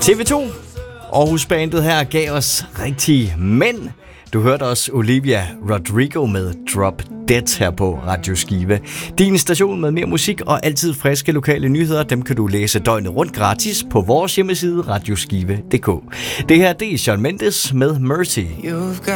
TV2 Aarhus-bandet her gav os rigtige mænd. Du hørte også Olivia Rodrigo med Drop Dead her på Radio Skive. Din station med mere musik og altid friske lokale nyheder, dem kan du læse døgnet rundt gratis på vores hjemmeside radioskive.dk. Det her, det er Shawn Mendes med Mercy.